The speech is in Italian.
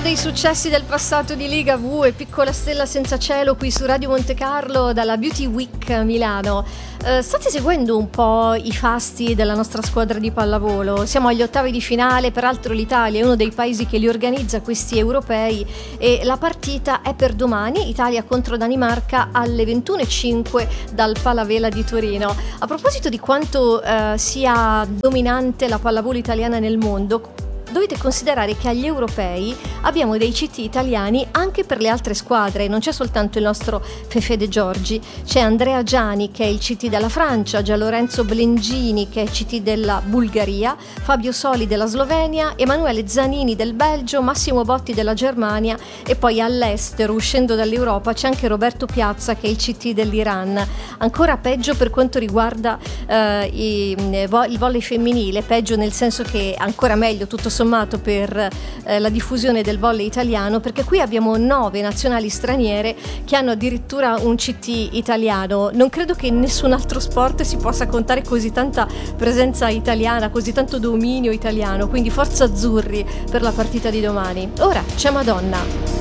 dei successi del passato di Liga V e Piccola Stella Senza Cielo qui su Radio Monte Carlo dalla Beauty Week Milano. State seguendo un po' i fasti della nostra squadra di pallavolo? Siamo agli ottavi di finale, peraltro l'Italia è uno dei paesi che li organizza questi europei e la partita è per domani, Italia contro Danimarca alle 21:05 dal Palavela di Torino. A proposito di quanto sia dominante la pallavolo italiana nel mondo, dovete considerare che agli europei abbiamo dei CT italiani anche per le altre squadre, non c'è soltanto il nostro Fefe De Giorgi, c'è Andrea Giani che è il CT della Francia, Gianlorenzo Blengini che è CT della Bulgaria, Fabio Soli della Slovenia, Emanuele Zanini del Belgio, Massimo Botti della Germania e poi all'estero, uscendo dall'Europa, c'è anche Roberto Piazza che è il CT dell'Iran. Ancora peggio per quanto riguarda il volley femminile, peggio nel senso che ancora meglio tutto sommato per la diffusione del volley italiano, perché qui abbiamo 9 nazionali straniere che hanno addirittura un CT italiano. Non credo che in nessun altro sport si possa contare così tanta presenza italiana, così tanto dominio italiano, quindi forza azzurri per la partita di domani. Ora c'è Madonna.